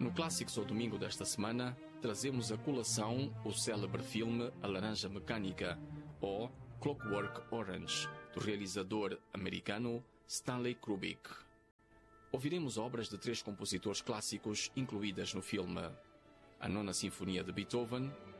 No Clássicos ao Domingo desta semana, trazemos a colação o célebre filme A Laranja Mecânica, ou Clockwork Orange, do realizador americano Stanley Kubrick. Ouviremos obras de 3 compositores clássicos incluídas no filme: a Nona Sinfonia de Beethoven,